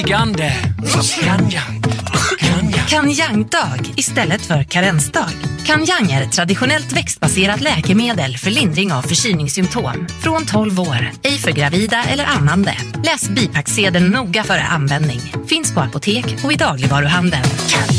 Kanjang-dag istället för karensdag. Kanjang är ett traditionellt växtbaserat läkemedel för lindring av förkylningssymptom. Från 12 år, ej för gravida eller ammande. Läs bipacksedeln noga före användning. Finns på apotek och i dagligvaruhandeln.